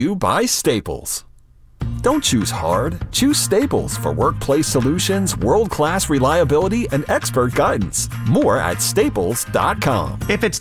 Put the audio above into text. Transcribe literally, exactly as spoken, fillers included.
You buy Staples. Don't choose hard. Choose Staples for workplace solutions, world-class reliability, and expert guidance. More at staples dot com. If it's